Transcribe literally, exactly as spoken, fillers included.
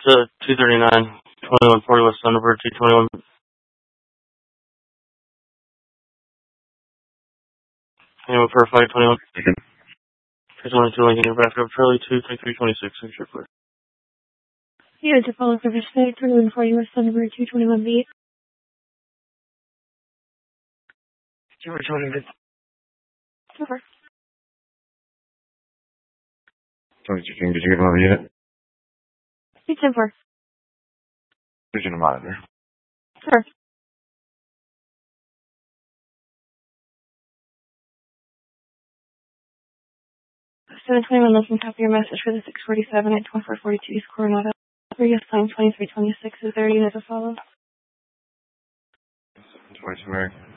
to two thirty-nine, twenty-one forty West Thunderbird, two twenty-one. Anyone for five twenty-one? three twenty-two Lincoln, you're back up. Charlie, two twenty-three twenty-six, thanks for clear. Yeah, to follow for Respect, twenty-one forty West Thunderbird, two twenty-one B. two twenty-one. Super. twenty-two King, did you get another unit? It's over. Regional monitor. Sure. seven twenty-one, listen, copy your message for the six forty-seven at twenty-four forty-two East Coronado. Previous time twenty-three twenty-six. Is there a unit to follow? twenty-two American.